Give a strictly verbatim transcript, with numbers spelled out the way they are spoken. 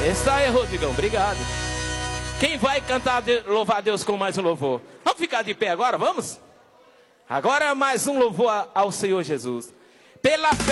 Está aí, Rodrigão, obrigado. Quem vai cantar, louvar a Deus com mais um louvor? Vamos ficar de pé agora, vamos? Agora mais um louvor ao Senhor Jesus. Pela fé.